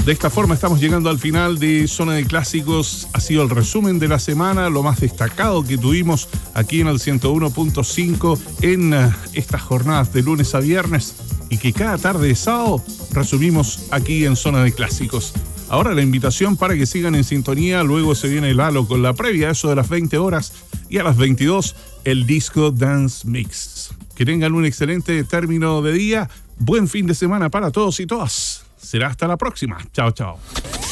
De esta forma estamos llegando al final de Zona de Clásicos. Ha sido el resumen de la semana, lo más destacado que tuvimos aquí en el 101.5 en estas jornadas de lunes a viernes y que cada tarde de sábado resumimos aquí en Zona de Clásicos. Ahora la invitación para que sigan en sintonía, luego se viene el halo con la previa, eso de las 20 horas, y a las 22 el Disco Dance Mix. Que tengan un excelente término de día, buen fin de semana para todos y todas. Será hasta la próxima. Chao, chao.